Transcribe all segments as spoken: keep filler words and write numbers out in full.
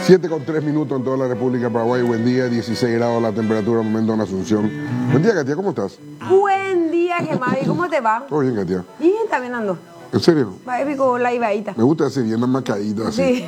siete con tres minutos en toda la República de Paraguay. Buen día, dieciséis grados la temperatura, momento en Asunción. Buen día, Katia, ¿cómo estás? Buen día, Gemavi, ¿cómo te va? Todo bien, Katia. Bien, también ando. ¿En serio? Va épico la ibaíta. Me gusta ese bien macadito así. Sí.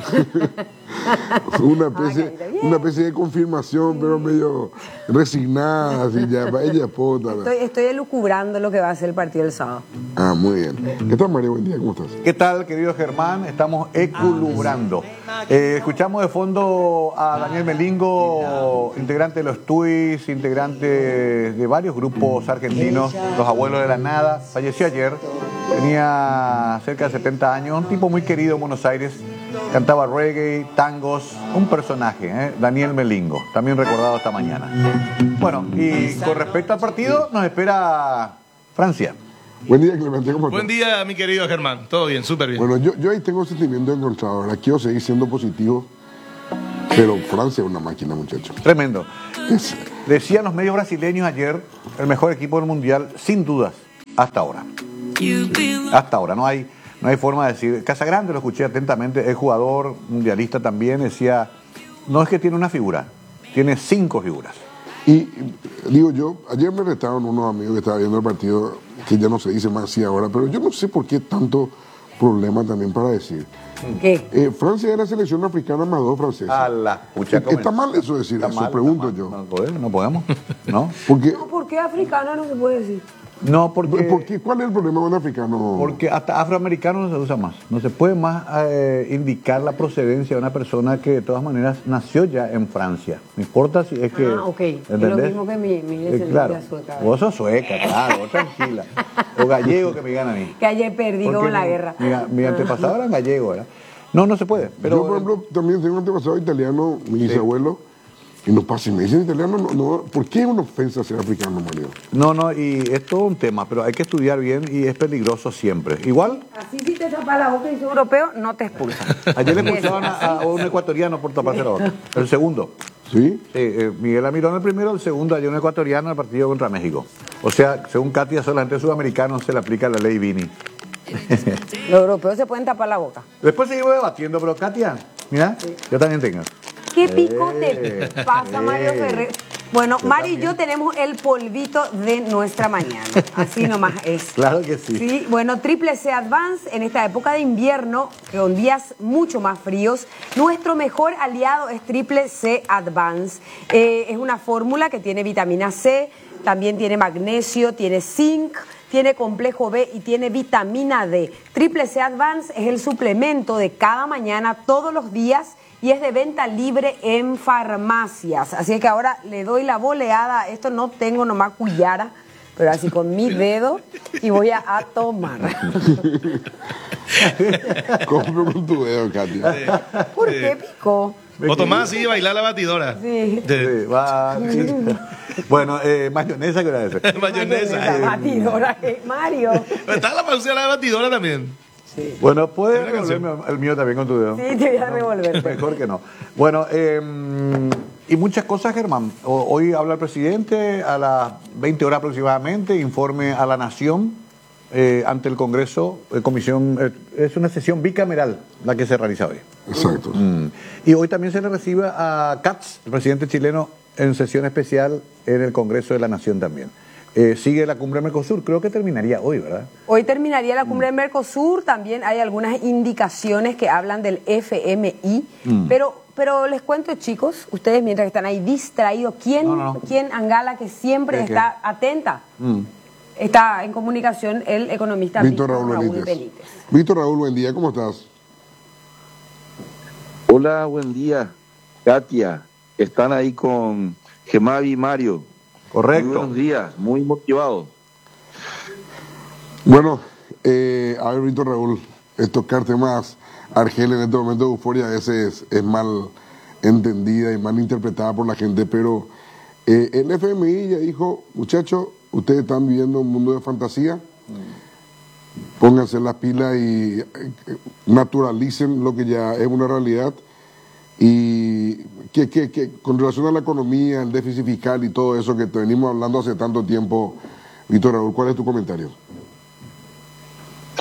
una, especie, Macadita, bien. una especie de confirmación, sí. Pero medio resignada, así ya, para ella pota. Estoy, estoy elucubrando lo que va a ser el partido del sábado. Ah, muy bien. ¿Qué tal, María? Buen día, ¿cómo estás? ¿Qué tal, querido Germán? Estamos eculubrando. Eh, escuchamos de fondo a Daniel Melingo, integrante de los T U I S, integrante de varios grupos argentinos, Los Abuelos de la Nada. Falleció ayer, tenía cerca de setenta años, un tipo muy querido en Buenos Aires, cantaba reggae, tangos, un personaje, ¿eh? Daniel Melingo, también recordado esta mañana. Bueno, y con respecto al partido, nos espera Francia. Buen día, Clemente, ¿cómo estás? Buen día, mi querido Germán. Todo bien, súper bien. Bueno, yo, yo ahí tengo sentimientos encontrados. Ahora quiero seguir siendo positivo, pero Francia es una máquina, muchachos. Tremendo. Decían los medios brasileños ayer, el mejor equipo del Mundial, sin dudas, hasta ahora. Hasta ahora, no hay, no hay forma de decir. Casagrande, lo escuché atentamente, es jugador mundialista también, decía, no es que tiene una figura, tiene cinco figuras. Y digo yo, ayer me retaron unos amigos que estaban viendo el partido, que ya no se dice más así ahora, pero yo no sé por qué tanto problema también para decir. ¿Qué? Eh, Francia es la selección africana más dos franceses. A la pucha, ¿Está mal eso decir? Está Eso mal, pregunto está yo. mal. No podemos, no podemos, ¿no? Porque, No, ¿por qué africana no se puede decir? No, porque, ¿por qué? ¿Cuál es el problema de un africano? porque hasta afroamericano no se usa más. No se puede más eh, indicar la procedencia de una persona que de todas maneras nació ya en Francia. No importa si es que... Ah, ok. ¿entendés? Es lo mismo que mi, mi Eh, descendencia claro. sueca. Vos sos sueca, claro, vos tranquila. O gallego que me gana a mí. Que ayer perdí Porque con la mi- guerra. Mi, mi antepasado eran gallegos, ¿verdad? No, no se puede. Pero, yo, por ejemplo, también tengo un antepasado italiano, mi bisabuelo, y nos pasa y me dicen italiano, no, no, ¿por qué es una ofensa ser africano, Mario? no, no, y es todo un tema, pero hay que estudiar bien y es peligroso siempre. Igual, Así si te tapas la boca y dices europeo, no te expulsan. ayer le expulsaban a, a un ecuatoriano por taparse la boca. El segundo. ¿Sí? Eh, eh, Miguel Amirón el primero, el segundo, ayer un ecuatoriano en el partido contra México. O sea, según Katia, solamente a sudamericanos se le aplica la ley Vini. Los europeos se pueden tapar la boca. Después seguimos debatiendo, pero Katia, mira, yo también tengo. ¿Qué pico Eh, te pasa, Mario eh. Ferrer? Bueno, Yo Mario y también. yo tenemos el polvito de nuestra mañana. Así nomás es. Claro que sí. Sí, bueno, Triple C Advance en esta época de invierno, con días mucho más fríos, nuestro mejor aliado es Triple C Advance. Eh, es una fórmula que tiene vitamina C, también tiene magnesio, tiene zinc, tiene complejo B y tiene vitamina D. Triple C Advance es el suplemento de cada mañana, todos los días, y es de venta libre en farmacias. Así es que ahora le doy la boleada a esto, no tengo nomás cuyara, pero así con mi dedo, y voy a, a tomar. Compro con tu dedo, Katia. ¿Por qué picó? O tomás así y bailar la batidora. Sí. De- Sí, va, sí. Bueno, eh, mayonesa, ¿qué hora es? mayonesa. La batidora, eh, Mario. Está la pausa de la batidora también. Bueno, puedes Una canción. revolverme el mío también con tu dedo. Sí, te voy a revolver. Mejor que no. Bueno, eh, y muchas cosas, Germán. O- Hoy habla el presidente a las veinte horas aproximadamente, informe a la Nación eh, ante el Congreso, eh, comisión, eh, es una sesión bicameral la que se realiza hoy. Exacto. Mm. Y hoy también se le recibe a Katz, el presidente chileno, en sesión especial en el Congreso de la Nación también. Eh, sigue la cumbre Mercosur, creo que terminaría hoy, ¿verdad? Hoy terminaría la cumbre del Mercosur, también hay algunas indicaciones que hablan del F M I, Mm. pero, pero les cuento, chicos, ustedes mientras que están ahí distraídos, ¿quién, No, no. quién Angala, que siempre ¿Qué, qué? está atenta? Mm. Está en comunicación el economista Víctor Raúl Benítez. Benítez. Víctor Raúl, buen día, ¿cómo estás? Hola, buen día, Katia. Están ahí con Gemavi y Mario. Correcto. Muy buenos días, muy motivados. Bueno, eh, a ver, Víctor Raúl, es tocar temas Argel en este momento de euforia a veces es mal entendida y mal interpretada por la gente, pero eh, el F M I ya dijo, muchachos, ustedes están viviendo un mundo de fantasía, pónganse las pilas y eh, naturalicen lo que ya es una realidad. Y que, que, que con relación a la economía, el déficit fiscal y todo eso que te venimos hablando hace tanto tiempo, Víctor Raúl, ¿cuál es tu comentario?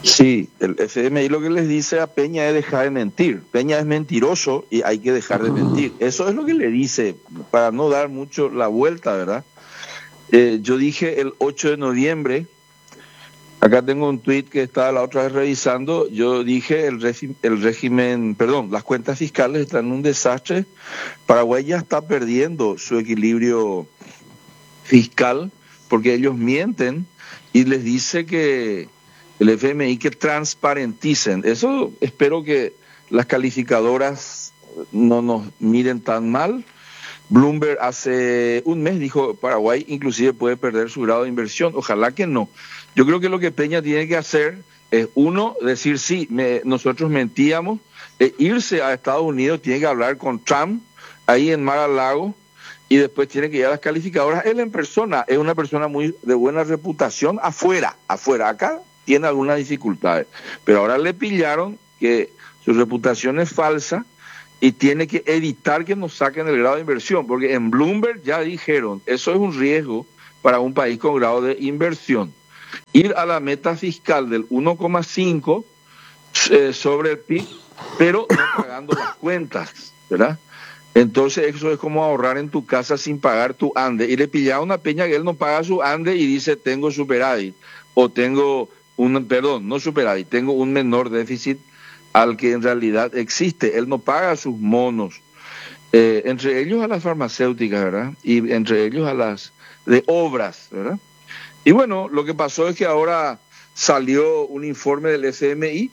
Sí, el F M I lo que les dice a Peña es dejar de mentir. Peña es mentiroso y hay que dejar de mentir. Eso es lo que le dice, para no dar mucho la vuelta, ¿verdad? Eh, yo dije el ocho de noviembre, acá tengo un tuit que estaba la otra vez revisando, yo dije el, regi- el régimen, perdón, las cuentas fiscales están en un desastre. Paraguay ya está perdiendo su equilibrio fiscal porque ellos mienten y les dice que el F M I que transparenticen. Eso espero que las calificadoras no nos miren tan mal. Bloomberg hace un mes dijo Paraguay inclusive puede perder su grado de inversión. Ojalá que no. Yo creo que lo que Peña tiene que hacer es, uno, decir sí, me, nosotros mentíamos, e irse a Estados Unidos, tiene que hablar con Trump ahí en Mar-a-Lago, y después tiene que ir a las calificadoras. Él en persona es una persona muy de buena reputación afuera, afuera. Acá tiene algunas dificultades, pero ahora le pillaron que su reputación es falsa y tiene que evitar que nos saquen el grado de inversión, porque en Bloomberg ya dijeron, eso es un riesgo para un país con grado de inversión. Ir a la meta fiscal del uno coma cinco eh, sobre el P I B, pero no pagando las cuentas, ¿verdad? Entonces eso es como ahorrar en tu casa sin pagar tu ande. Y le pillaron a Peña que él no paga su ande y dice tengo superávit, o tengo un, perdón, no superávit, tengo un menor déficit al que en realidad existe. Él no paga sus monos, eh, entre ellos a las farmacéuticas, ¿verdad? Y entre ellos a las de obras, ¿verdad? Y bueno, lo que pasó es que ahora salió un informe del F M I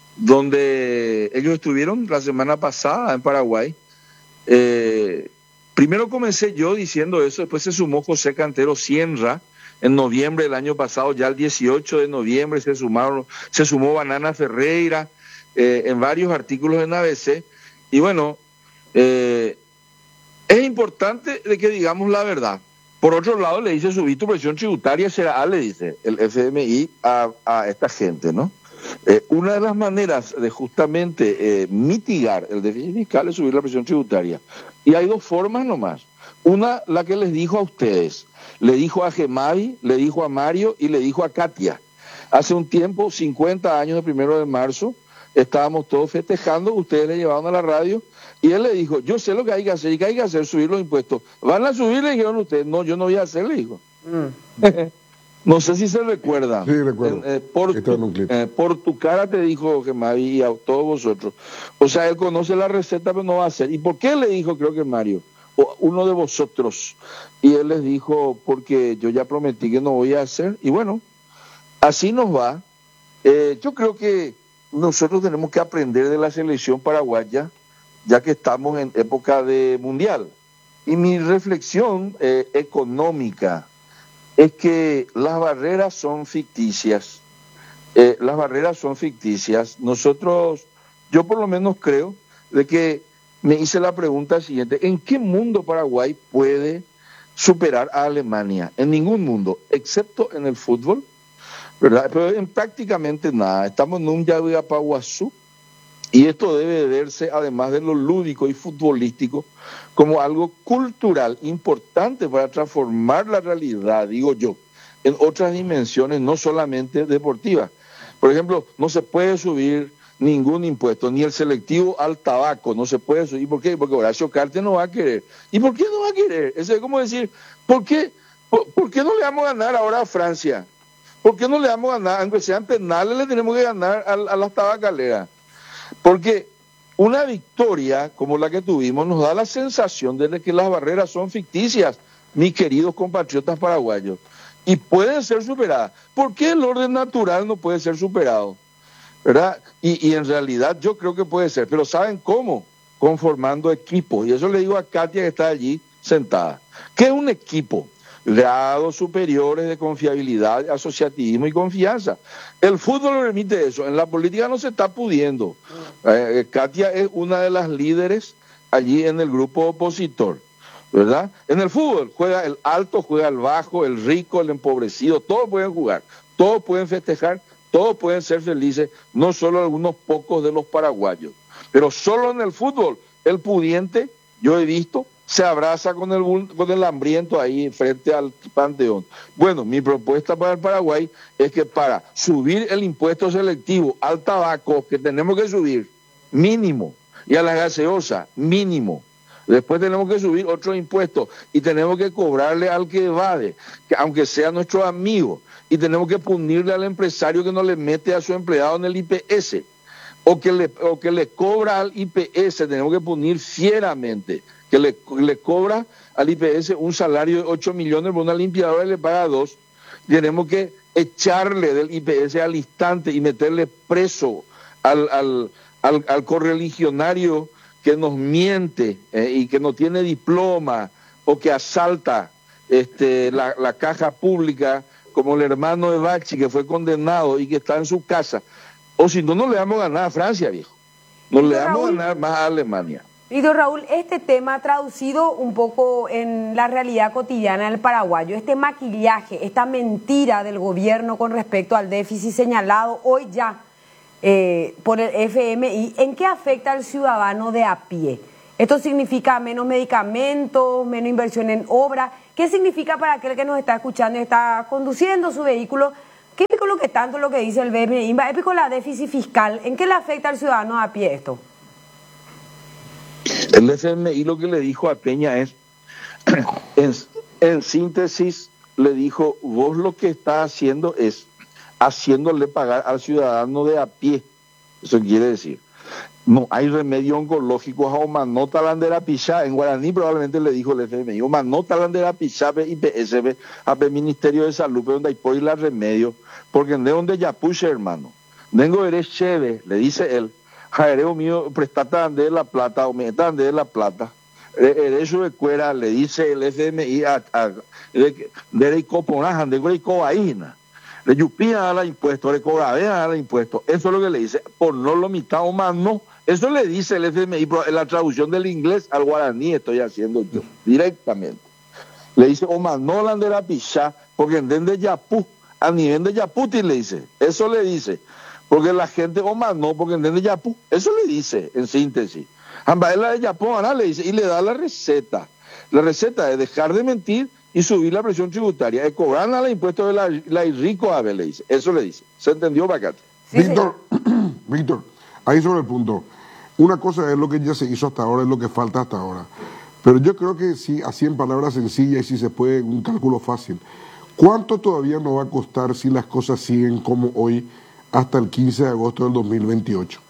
donde ellos estuvieron la semana pasada en Paraguay. Eh, primero comencé yo diciendo eso, después se sumó José Cantero Sienra en noviembre del año pasado, ya el dieciocho de noviembre se sumaron, se sumó Banana Ferreira eh, en varios artículos en A B C. Y bueno, eh, es importante de que digamos la verdad. Por otro lado, le dice subir tu presión tributaria será, le dice el F M I a, a esta gente, ¿no? Eh, una de las maneras de justamente eh, mitigar el déficit fiscal es subir la presión tributaria. Y hay dos formas nomás. Una, la que les dijo a ustedes. Le dijo a Gemavi, le dijo a Mario y le dijo a Katia. Hace un tiempo, cincuenta años, el primero de marzo, estábamos todos festejando, ustedes le llevaban a la radio y él le dijo, yo sé lo que hay que hacer y que hay que hacer, subir los impuestos. ¿Van a subir? Le dijeron ustedes, no, yo no voy a hacer, le dijo. Mm. No sé si se recuerda. Sí, recuerdo. Eh, por, tu, eh, por tu cara te dijo Gemavi y a todos vosotros. O sea, él conoce la receta, pero no va a hacer. ¿Y por qué le dijo, creo que Mario? O uno de vosotros. Y él les dijo, porque yo ya prometí que no voy a hacer. Y bueno, así nos va. Eh, yo creo que nosotros tenemos que aprender de la selección paraguaya, ya que estamos en época de mundial. Y mi reflexión eh, económica es que las barreras son ficticias. Eh, las barreras son ficticias. Nosotros, yo por lo menos creo de que me hice la pregunta siguiente, ¿en qué mundo Paraguay puede superar a Alemania? En ningún mundo, excepto en el fútbol, ¿verdad? Pero en prácticamente nada. Estamos en un Yaguapaguazú y esto debe verse, además de lo lúdico y futbolístico, como algo cultural importante para transformar la realidad, digo yo, en otras dimensiones, no solamente deportivas. Por ejemplo, no se puede subir ningún impuesto, ni el selectivo al tabaco, no se puede subir. ¿Por qué? Porque Horacio Cartes no va a querer. ¿Y por qué no va a querer? Eso es como decir, ¿por qué, por, ¿por qué no le vamos a ganar ahora a Francia? ¿Por qué no le vamos a ganar, aunque sean penales, le tenemos que ganar a, a las tabacaleras? Porque una victoria como la que tuvimos nos da la sensación de que las barreras son ficticias, mis queridos compatriotas paraguayos, y pueden ser superadas. ¿Por qué el orden natural no puede ser superado? ¿Verdad? Y, y en realidad yo creo que puede ser, pero ¿saben cómo? Conformando equipos. Y eso le digo a Katia que está allí sentada. ¿Qué es un equipo? Grados superiores de confiabilidad, asociativismo y confianza. El fútbol permite eso, en la política no se está pudiendo. Eh, Katia es una de las líderes allí en el grupo opositor, ¿verdad? En el fútbol juega el alto, juega el bajo, el rico, el empobrecido, todos pueden jugar, todos pueden festejar, todos pueden ser felices, no solo algunos pocos de los paraguayos. Pero solo en el fútbol, el pudiente, yo he visto, se abraza con el, con el hambriento ahí frente al Panteón. Bueno, mi propuesta para el Paraguay es que para subir el impuesto selectivo al tabaco, que tenemos que subir mínimo, y a la gaseosa mínimo, después tenemos que subir otros impuestos y tenemos que cobrarle al que evade, que aunque sea nuestro amigo, y tenemos que punirle al empresario que no le mete a su empleado en el I P S, o que le, o que le cobra al I P S, tenemos que punir fieramente, que le, le cobra al I P S un salario de ocho millones por una limpiadora y le paga dos. Tenemos que echarle del I P S al instante y meterle preso al, al, al, al correligionario que nos miente eh, y que no tiene diploma o que asalta este, la, la caja pública, como el hermano de Bachi, que fue condenado y que está en su casa. O si no, no le vamos a ganar a Francia, viejo. No le vamos a ganar más a Alemania. Víctor Raúl, este tema traducido un poco en la realidad cotidiana del paraguayo, este maquillaje, esta mentira del gobierno con respecto al déficit señalado hoy ya eh, por el F M I, ¿en qué afecta al ciudadano de a pie? ¿Esto significa menos medicamentos, menos inversión en obra? ¿Qué significa para aquel que nos está escuchando y está conduciendo su vehículo? ¿Qué es lo que tanto lo que dice el F M I? ¿Es con la déficit fiscal? ¿En qué le afecta al ciudadano de a pie esto? El F M I lo que le dijo a Peña es, en, en síntesis, le dijo, vos lo que estás haciendo es haciéndole pagar al ciudadano de a pie. Eso quiere decir, no hay remedio oncológico a Omanota Landera Pichá, en guaraní probablemente le dijo el F M I, Omanota Landera Pichá, I P S B, a Ministerio de Salud, donde hay por ir la remedio, porque de donde ya puse, hermano, vengo eres cheve, le dice él, jaereo mío, prestate de la plata, o me de la plata, eso de cuera, le dice el F M I a, a de de coponajan, de cobaína, le yupía a la impuesto, le cobrabea a la impuesto, eso es lo que le dice, por no lo mitad o más no, eso le dice el F M I, en la traducción del inglés al guaraní estoy haciendo yo, directamente, le dice, o más no la de la pichá, porque en de Yapú, a nivel de Yaputi le dice, eso le dice, porque la gente, o más no, porque entiende Yapú, eso le dice, en síntesis. Ambaela de Yapú, ahora le dice, y le da la receta. La receta es dejar de mentir y subir la presión tributaria, es cobrar a los impuestos de la, la rico ave, le dice. Eso le dice. ¿Se entendió, Bacate? Sí, Víctor, Víctor, ahí sobre el punto. Una cosa es lo que ya se hizo hasta ahora, es lo que falta hasta ahora. Pero yo creo que sí, así en palabras sencillas y si se puede, un cálculo fácil. ¿Cuánto todavía nos va a costar si las cosas siguen como hoy hasta el quince de agosto del dos mil veintiocho?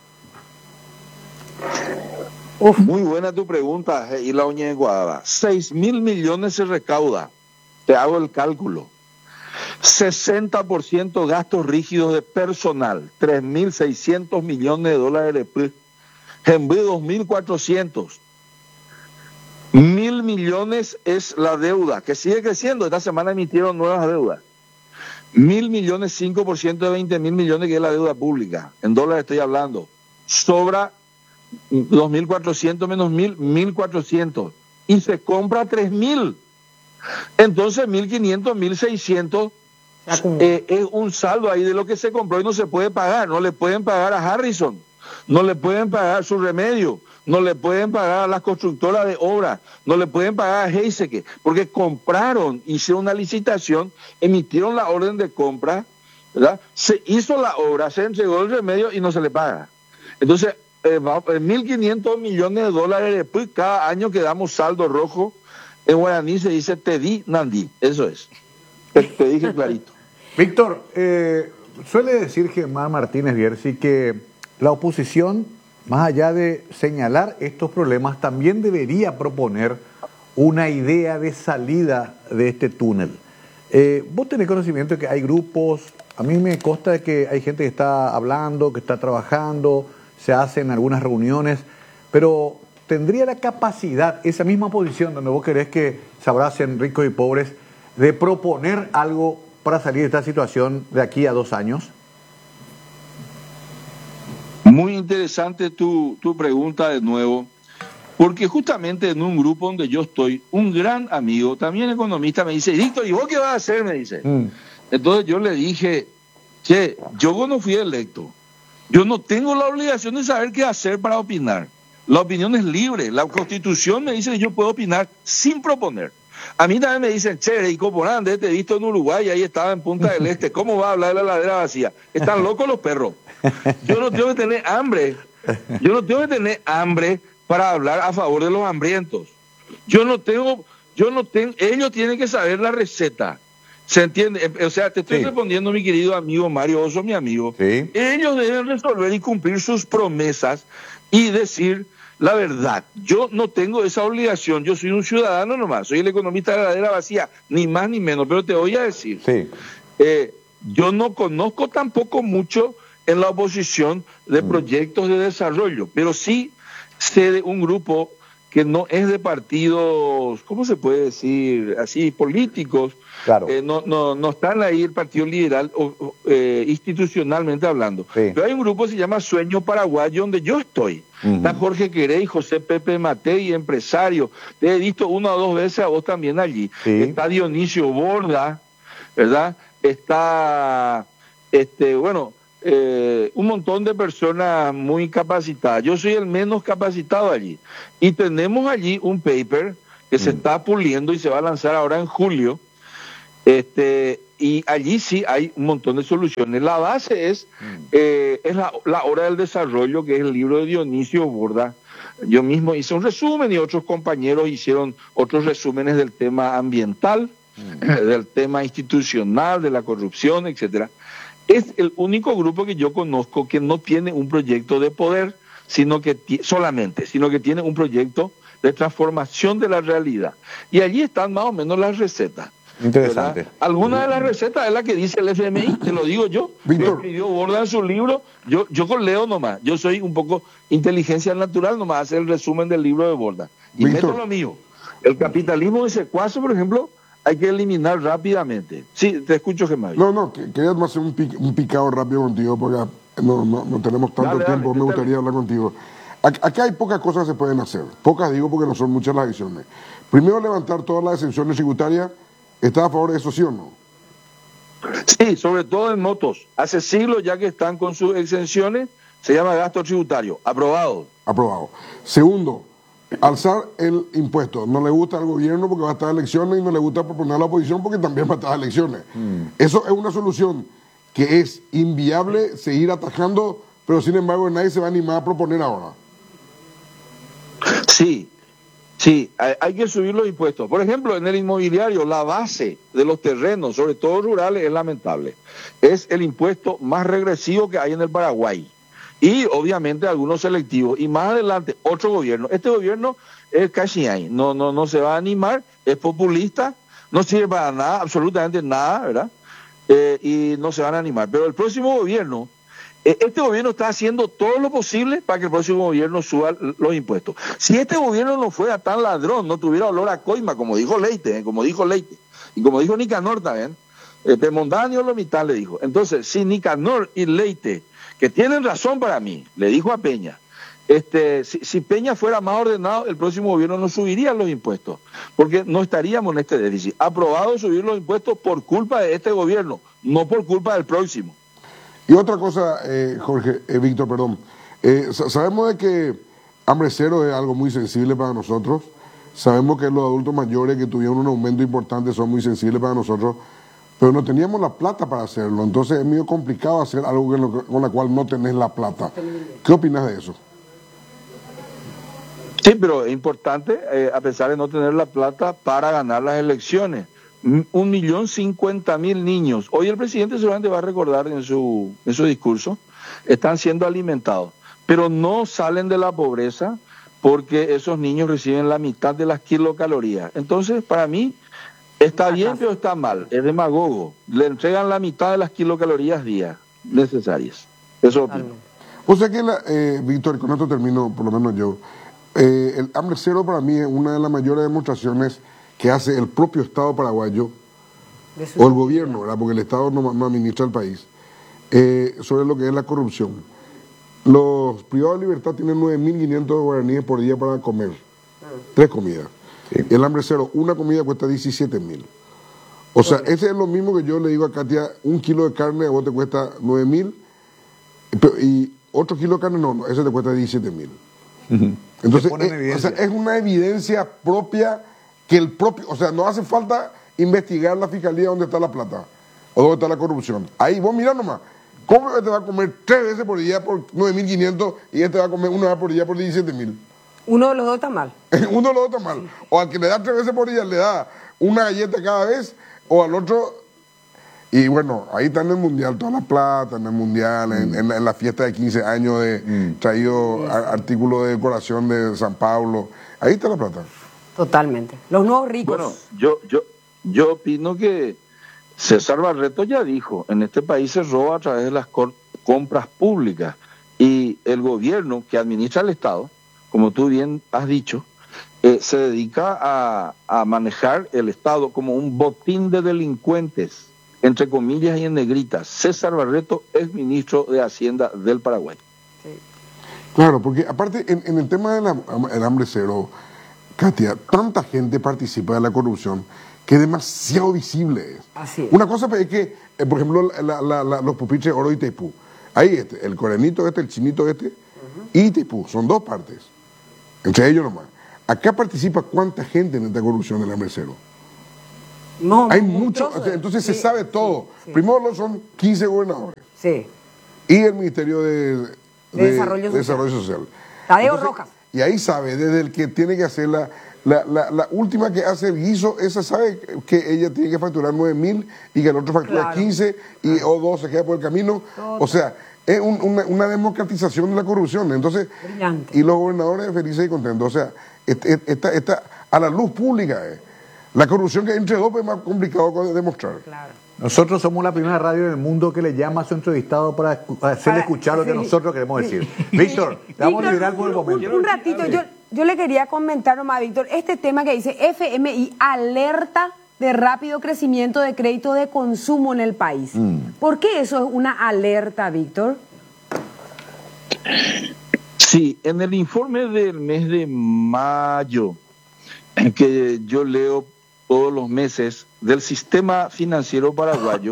Uf. Muy buena tu pregunta, y la uña de Guadalajara. seis mil millones se recauda. Te hago el cálculo. sesenta por ciento gastos rígidos de personal. tres mil seiscientos millones de dólares después. En vez de dos mil cuatrocientos. Mil millones es la deuda, que sigue creciendo. Esta semana emitieron nuevas deudas. Mil millones, cinco por ciento de veinte mil millones, que es la deuda pública. En dólares estoy hablando. Sobra dos mil cuatrocientos menos mil, mil cuatrocientos. Y se compra tres mil. Entonces, mil quinientos, mil seiscientos eh, es un saldo ahí de lo que se compró y no se puede pagar. No le pueden pagar a Harrison. No le pueden pagar su remedio. No le pueden pagar a las constructoras de obra, no le pueden pagar a Heiseke, porque compraron, hicieron una licitación, emitieron la orden de compra, ¿verdad? Se hizo la obra, se entregó el remedio y no se le paga. Entonces, eh, mil quinientos millones de dólares después, cada año que damos saldo rojo, en guaraní se dice te di, nandí, eso es. Te, te dije clarito. Víctor, eh, suele decir Germán Martínez Bierzi que la oposición, más allá de señalar estos problemas, también debería proponer una idea de salida de este túnel. Eh, vos tenés conocimiento de que hay grupos, a mí me consta de que hay gente que está hablando, que está trabajando, se hacen algunas reuniones, pero ¿tendría la capacidad, esa misma posición donde vos querés que se abracen ricos y pobres, de proponer algo para salir de esta situación de aquí a dos años? Muy interesante tu, tu pregunta de nuevo, porque justamente en un grupo donde yo estoy, un gran amigo, también economista, me dice, Víctor, ¿y vos qué vas a hacer? Me dice. Mm. Entonces yo le dije, che, yo no fui electo, yo no tengo la obligación de saber qué hacer para opinar. La opinión es libre. La Constitución me dice que yo puedo opinar sin proponer. A mí también me dicen, che, y Comporán, te he visto en Uruguay, ahí estaba en Punta del Este, ¿cómo va a hablar de la ladera vacía? Están locos los perros. Yo no tengo que tener hambre, yo no tengo que tener hambre para hablar a favor de los hambrientos. Yo no tengo, yo no tengo, ellos tienen que saber la receta. ¿Se entiende? O sea, te estoy sí. respondiendo, mi querido amigo Mario Oso, mi amigo. Sí. Ellos deben resolver y cumplir sus promesas y decir la verdad. Yo no tengo esa obligación, yo soy un ciudadano nomás, soy el economista de la ladera vacía, ni más ni menos, pero te voy a decir, sí. eh, yo no conozco tampoco mucho en la oposición de mm. proyectos de desarrollo, pero sí sé de un grupo que no es de partidos, ¿cómo se puede decir? Así, políticos. Claro. Eh, no, no, no están ahí el Partido Liberal o, o, eh, institucionalmente hablando. Sí. Pero hay un grupo que se llama Sueño Paraguayo, donde yo estoy. Uh-huh. Está Jorge Querey, José Pepe Matei, empresario. Te he visto una o dos veces a vos también allí. Sí. Está Dionisio Borda, ¿verdad? Está, este, bueno, eh, un montón de personas muy capacitadas. Yo soy el menos capacitado allí. Y tenemos allí un paper que uh-huh. se está puliendo y se va a lanzar ahora en julio. Este, y allí sí hay un montón de soluciones. La base es, mm. eh, es la, la hora del desarrollo, que es el libro de Dionisio Borda. Yo mismo hice un resumen y otros compañeros hicieron otros resúmenes del tema ambiental, mm. del tema institucional, de la corrupción, etcétera. Es el único grupo que yo conozco que no tiene un proyecto de poder, sino que solamente, sino que tiene un proyecto de transformación de la realidad. Y allí están más o menos las recetas. Interesante. ¿Verdad? Alguna de las recetas es la que dice el F M I, te lo digo yo. Víctor. Lo escribió Borda en su libro. Yo, yo con leo nomás. Yo soy un poco inteligencia natural nomás, hacer el resumen del libro de Borda. Y Víctor. Meto lo mío. El capitalismo de secuaces, por ejemplo, hay que eliminar rápidamente. Sí, te escucho, Gemma. No, no, que, quería hacer un, pic, un picado rápido contigo porque no, no, no tenemos tanto dale, tiempo. Dale, Me gustaría dale. hablar contigo. Acá hay pocas cosas que se pueden hacer. Pocas digo porque no son muchas las acciones. Primero, levantar todas las exenciones tributarias. ¿Está a favor de eso, sí o no? Sí, sobre todo en motos. Hace siglos ya que están con sus exenciones, se llama gasto tributario. Aprobado. Aprobado. Segundo, alzar el impuesto. No le gusta al gobierno porque va a estar en elecciones y no le gusta proponer a la oposición porque también va a estar en elecciones. Mm. Eso es una solución que es inviable seguir atajando, pero sin embargo nadie se va a animar a proponer ahora. Sí. Sí, hay, hay que subir los impuestos. Por ejemplo, en el inmobiliario, la base de los terrenos, sobre todo rurales, es lamentable. Es el impuesto más regresivo que hay en el Paraguay. Y, obviamente, algunos selectivos. Y más adelante, otro gobierno. Este gobierno es casi ahí. No, no, no se va a animar, es populista, no sirve para nada, absolutamente nada, ¿verdad? Eh, y no se van a animar. Pero el próximo gobierno... Este gobierno está haciendo todo lo posible para que el próximo gobierno suba los impuestos. Si este gobierno no fuera tan ladrón, no tuviera olor a coima, como dijo Leite, ¿eh? como dijo Leite, y como dijo Nicanor también, eh, Pemondanio lo mitad le dijo. Entonces, si Nicanor y Leite, que tienen razón para mí, le dijo a Peña, este, si, si Peña fuera más ordenado, el próximo gobierno no subiría los impuestos, porque no estaríamos en este déficit. Aprobado subir los impuestos por culpa de este gobierno, no por culpa del próximo. Y otra cosa, eh, Jorge, eh, Víctor, perdón, eh, sabemos de que hambre cero es algo muy sensible para nosotros, sabemos que los adultos mayores que tuvieron un aumento importante son muy sensibles para nosotros, pero no teníamos la plata para hacerlo, entonces es medio complicado hacer algo con, lo, con la cual no tenés la plata. ¿Qué opinas de eso? Sí, pero es importante, eh, a pesar de no tener la plata para ganar las elecciones. Un millón cincuenta mil niños. Hoy el presidente seguramente va a recordar en su, en su discurso, están siendo alimentados, pero no salen de la pobreza porque esos niños reciben la mitad de las kilocalorías. Entonces, para mí, está bien, pero está mal. Es demagogo. Le entregan la mitad de las kilocalorías día necesarias. Eso opino. O sea que, la, eh, Víctor, con esto termino, por lo menos yo. Eh, el hambre cero para mí es una de las mayores demostraciones que hace el propio Estado paraguayo o el gobierno, ¿verdad? Porque el Estado no, no administra el país, eh, sobre lo que es la corrupción. Los privados de libertad tienen nueve mil quinientos guaraníes por día para comer, tres comidas. Sí. Y el hambre cero, una comida cuesta diecisiete mil. O sea, ese es lo mismo que yo le digo a Katia, un kilo de carne a vos te cuesta nueve mil, y otro kilo de carne no, no ese te cuesta diecisiete mil. Uh-huh. Entonces, pone en eh, o evidencia. sea, es una evidencia propia que el propio, o sea, no hace falta investigar la fiscalía dónde está la plata o dónde está la corrupción. Ahí vos mirá nomás, ¿cómo este va a comer tres veces por día por nueve mil quinientos y este va a comer una vez por día por diecisiete mil? Uno de los dos está mal. Uno lo está mal. O al que le da tres veces por día le da una galleta cada vez, o al otro. Y bueno, ahí está en el mundial toda la plata, en el mundial, en, en, la, en la fiesta de quince años de Mm. traído a- artículo de decoración de San Pablo. Ahí está la plata. Totalmente. Los nuevos ricos. Bueno, yo, yo, yo opino que César Barreto ya dijo, en este país se roba a través de las cor- compras públicas y el gobierno que administra el Estado, como tú bien has dicho, eh, se dedica a, a manejar el Estado como un botín de delincuentes, entre comillas y en negritas. César Barreto es ministro de Hacienda del Paraguay. Claro, porque aparte en, en el tema del hambre cero, Katia, tanta gente participa de la corrupción que es demasiado visible. Es. Así es. Una cosa es que, eh, por ejemplo, la- la- la- los pupitres Oro y Itaipú. Ahí este, el corenito este, el chinito este y Itaipú, son dos partes. Entre ellos nomás. Acá participa cuánta gente en esta corrupción del hambre cero. No, Hay un mucho, trozo o sea, de- entonces se sí, sabe sí, todo. sí. Primero son quince gobernadores Sí. y el Ministerio de, De Desarrollo Social. Desarrollo Social. Tadeo Rojas. Y ahí sabe, desde el que tiene que hacer la, la, la, la última que hace el guiso, esa sabe que ella tiene que facturar nueve mil y que el otro factura Claro. quince y o dos se queda por el camino. O sea, es un- una, una democratización de la corrupción. Entonces, Brillante. y los gobernadores felices y contentos. O sea, este- esta, esta, a la luz pública, eh. La corrupción que entre dos es más complicado de demostrar. Claro. Nosotros somos la primera radio en el mundo que le llama a su entrevistado para escu- para hacerle Para- escuchar lo que sí. nosotros queremos decir. Víctor, te vamos a Víctor, liberar por el un- momento. Un, un ratito, yo, yo le quería comentar nomás, Víctor, este tema que dice F M I alerta de rápido crecimiento de crédito de consumo en el país. ¿Por qué eso es una alerta, Víctor? Sí, en el informe del mes de mayo, que yo leo todos los meses, del sistema financiero paraguayo,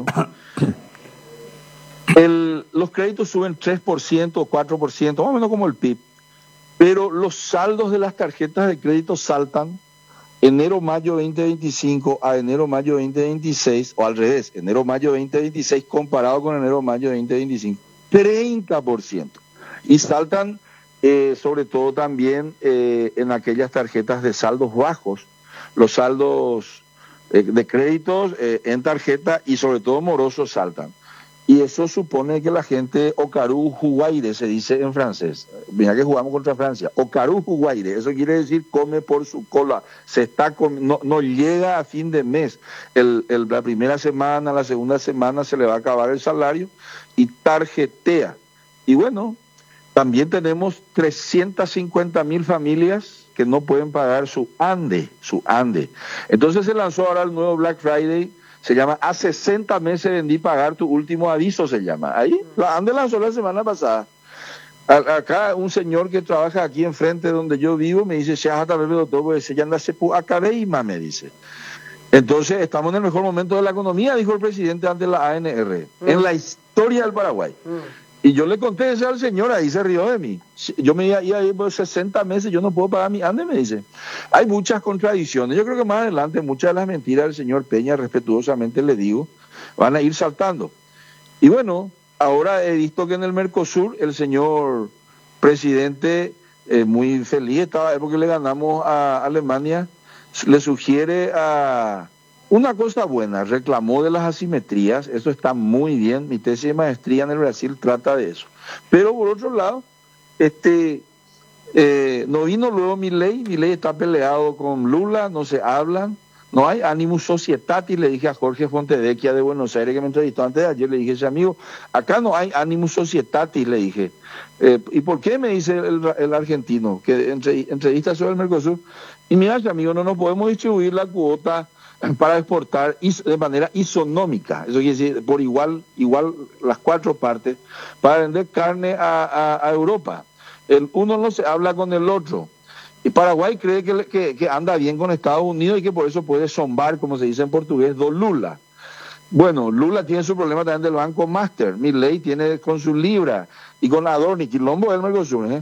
el, los créditos suben tres por ciento o cuatro por ciento, más o menos como el P I B, pero los saldos de las tarjetas de crédito saltan enero-mayo veinte veinticinco a enero-mayo veinte veintiséis, o al revés, enero-mayo veinte veintiséis comparado con enero-mayo veinte veinticinco, treinta por ciento. Y saltan eh, sobre todo también eh, en aquellas tarjetas de saldos bajos, los saldos eh, de créditos eh, en tarjeta y sobre todo morosos saltan. Y eso supone que la gente, Ocarú Juguaire, se dice en francés. Mira que jugamos contra Francia. Ocarú Juguaire, eso quiere decir come por su cola. Se está com- no, no llega a fin de mes. El, el- la primera semana, la segunda semana se le va a acabar el salario y tarjetea. Y bueno, también tenemos trescientas cincuenta mil familias que no pueden pagar su ANDE, su ANDE. Entonces se lanzó ahora el nuevo Black Friday. Se llama A sesenta meses vendí pagar tu último aviso, se llama. Ahí, la ANDE lanzó la semana pasada. A- acá un señor que trabaja aquí enfrente donde yo vivo me dice, se hasta ver doctor, porque se llama Sepu Acabeima, me dice. Entonces, estamos en el mejor momento de la economía, dijo el presidente ante la A N R, en la historia del Paraguay. Y yo le conté eso al señor, ahí se rió de mí. Yo me iba iba a ir por sesenta meses, yo no puedo pagar mi ANDE, me dice. Hay muchas contradicciones. Yo creo que más adelante muchas de las mentiras del señor Peña, respetuosamente le digo, van a ir saltando. Y bueno, ahora he visto que en el Mercosur el señor presidente, eh, muy feliz estaba él porque le ganamos a Alemania, le sugiere a... Una cosa buena, reclamó de las asimetrías, eso está muy bien, mi tesis de maestría en el Brasil trata de eso. Pero por otro lado, este eh, no vino luego Milei, Milei está peleado con Lula, no se hablan, no hay animus societatis, le dije a Jorge Fontevecchia de Buenos Aires que me entrevistó antes de ayer, le dije a ese amigo, acá no hay animus societatis, le dije. Eh, ¿Y por qué? Me dice el, el argentino, que entre, entrevista sobre el Mercosur, y mira, ese amigo, no nos podemos distribuir la cuota para exportar is- de manera isonómica, eso quiere decir por igual, igual las cuatro partes, para vender carne a, a, a Europa. El uno no se habla con el otro. Y Paraguay cree que, le- que, que anda bien con Estados Unidos y que por eso puede zombar, como se dice en portugués, do Lula. Bueno, Lula tiene su problema también del Banco Master, Milei tiene con su libra y con Adorni, quilombo del Mercosur, ¿eh?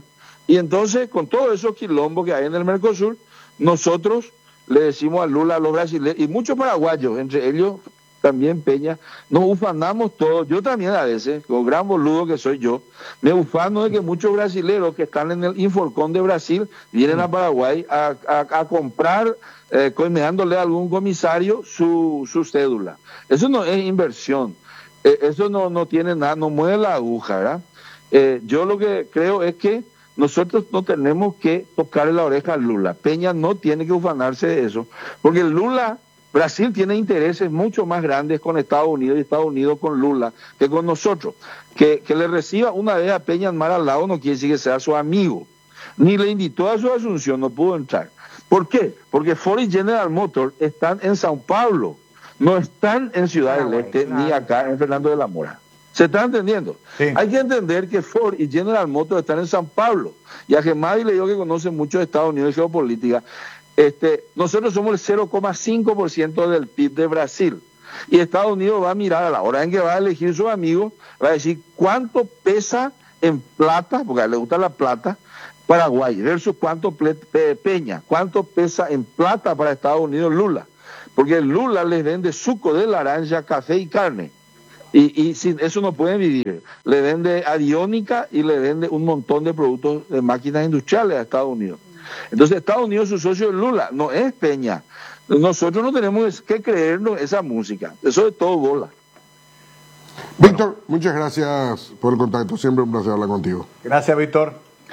Y entonces, con todos esos quilombos que hay en el Mercosur, nosotros le decimos a Lula, a los brasileños, y muchos paraguayos, entre ellos también Peña, nos ufanamos todos, yo también a veces, con gran boludo que soy yo, me ufano de que muchos brasileros que están en el Inforcón de Brasil vienen a Paraguay a, a, a comprar, eh, coimeándole a algún comisario su, su cédula. Eso no es inversión, eh, eso no, no tiene nada, no mueve la aguja, ¿verdad? Eh, yo lo que creo es que nosotros no tenemos que tocarle la oreja a Lula. Peña no tiene que ufanarse de eso, porque Lula, Brasil tiene intereses mucho más grandes con Estados Unidos y Estados Unidos con Lula que con nosotros. Que, que le reciba una vez a Peña en mar al lado no quiere decir que sea su amigo. Ni le invitó a su asunción, no pudo entrar. ¿Por qué? Porque Ford y General Motors están en Sao Paulo, no están en Ciudad del Este ni acá en Fernando de la Mora. ¿Se está entendiendo? Sí. Hay que entender que Ford y General Motors están en San Pablo. Y a Gemadi le digo que conoce mucho de Estados Unidos y geopolítica. Este, nosotros somos el cero coma cinco por ciento del P I B de Brasil. Y Estados Unidos va a mirar a la hora en que va a elegir sus amigos, va a decir cuánto pesa en plata, porque a él le gusta la plata, Paraguay, versus cuánto ple, pe, Peña, cuánto pesa en plata para Estados Unidos Lula. Porque Lula les vende suco de naranja, café y carne. Y, y sin eso no pueden vivir. Le vende aviónica y le vende un montón de productos de máquinas industriales a Estados Unidos. Entonces Estados Unidos, su socio es Lula, no es Peña. Nosotros no tenemos que creernos esa música. Eso es todo bola. Víctor, muchas gracias por el contacto. Siempre un placer hablar contigo. Gracias, Víctor.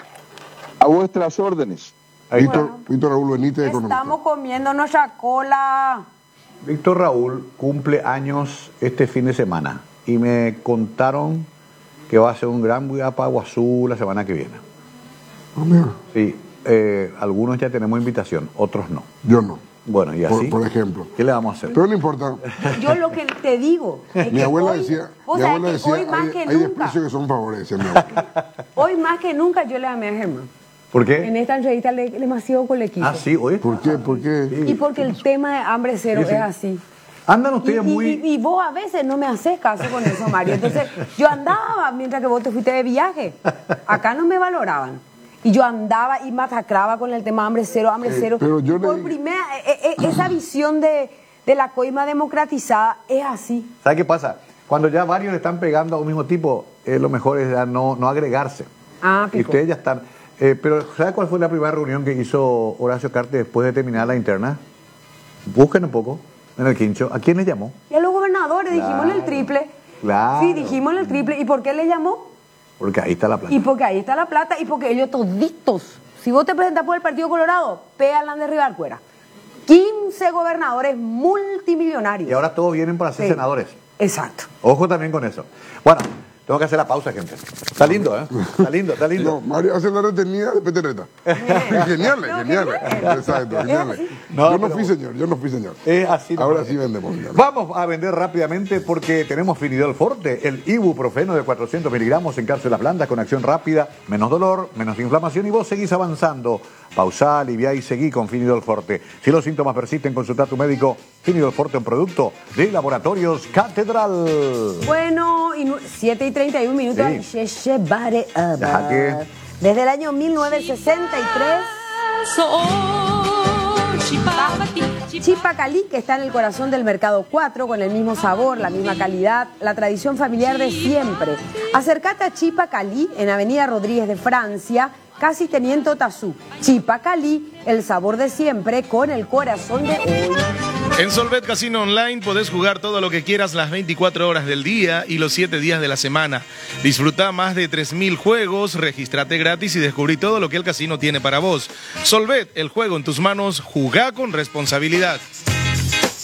A vuestras órdenes. Ahí Víctor, está. Víctor Raúl Benítez, economista. Estamos comiendo nuestra cola. Víctor Raúl cumple años este fin de semana y me contaron que va a ser un gran viaje para Guazú la semana que viene. Ah, mira, Sí, eh, algunos ya tenemos invitación, otros no. yo no, Bueno, y por, así, por ejemplo. ¿qué le vamos a hacer? Pero no importa. Yo lo que te digo es Mi que abuela hoy, decía, vos mi sabés abuela que decía, hoy más hay, que hay nunca, desprecios que son favores, decía mi abuela. hoy más que nunca yo le amé a Germán. ¿Por En qué? esta entrevista le, demasiado con el equipo. Ah, sí, oye. ¿Por qué? ¿Por qué? Y porque el tema de hambre cero Sí, sí. es así. Andan Y, ustedes y- muy... y- y vos a veces no me haces caso con eso, Mario. Entonces, yo andaba mientras que vos te fuiste de viaje. Acá no me valoraban. Y yo andaba y masacraba con el tema hambre cero, hambre Eh, cero. pero yo le Por digo- primera, eh, eh, esa visión de, de la coima democratizada es así. ¿Sabe qué pasa? Cuando ya varios le están pegando a un mismo tipo, eh, lo mejor es ya no, no agregarse. Ah, Y pico. ustedes ya están... Eh, pero ¿sabe cuál fue la primera reunión que hizo Horacio Cartes después de terminar la interna? Busquen un poco en el quincho. ¿A quién le llamó? Y a los gobernadores dijimos en el triple. Claro. Sí, dijimos en el triple. ¿Y por qué le llamó? Porque ahí está la plata. Y porque ahí está la plata y porque ellos toditos. Si vos te presentas por el Partido Colorado, péalan de Rivar Cuera. quince gobernadores multimillonarios. Y ahora todos vienen para ser Sí. senadores. Exacto. Ojo también con eso. Bueno, tengo que hacer la pausa, gente. Está lindo, ¿eh? Está lindo, está No, lindo. Mario hace la retenida de petereta. Es genial, No, genial. genial. Exacto, Es genial. así. No, Yo no pero- fui señor, yo no fui señor. Es así. Ahora nomás. sí vendemos. señor. Vamos a vender rápidamente porque tenemos Finidol Forte, el ibuprofeno de cuatrocientos miligramos en cápsulas blandas con acción rápida, menos dolor, menos inflamación y vos seguís avanzando. Pausá, aliviá y seguí con Finidol Forte. Si los síntomas persisten, consulta a tu médico. Finidol Forte, un producto de Laboratorios Catedral. Bueno, y nu- siete y treinta y un minutos. Sí. She- she body up. Ya que- Desde el año mil novecientos sesenta y tres, Chipacalí, que está en el corazón del Mercado cuatro, con el mismo sabor, la misma calidad, la tradición familiar de siempre. Acercate a Chipacalí, en Avenida Rodríguez de Francia, casi Teniente Tazú. Chipacalí, el sabor de siempre, con el corazón de hoy. En Solvet Casino Online podés jugar todo lo que quieras las veinticuatro horas del día y los siete días de la semana. Disfruta más de tres mil juegos, registrate gratis y descubrí todo lo que el casino tiene para vos. Solvet, el juego en tus manos, jugá con responsabilidad.